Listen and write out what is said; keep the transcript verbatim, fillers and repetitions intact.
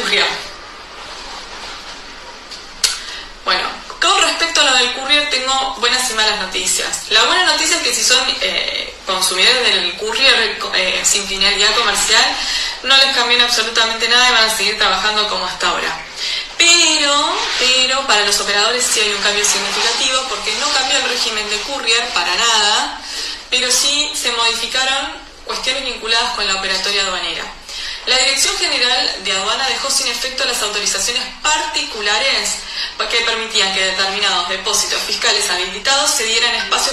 courier. Bueno, con respecto a lo del courier tengo buenas y malas noticias. La buena noticia es que si son eh, consumidores del courier eh, sin finalidad comercial, no les cambió absolutamente nada y van a seguir trabajando como hasta ahora. Pero, pero para los operadores sí hay un cambio significativo, porque no cambió el régimen de courier para nada, pero sí se modificaron cuestiones vinculadas con la operatoria aduanera. La Dirección General de Aduana dejó sin efecto las autorizaciones particulares que permitían que determinados depósitos fiscales habilitados se dieran espacio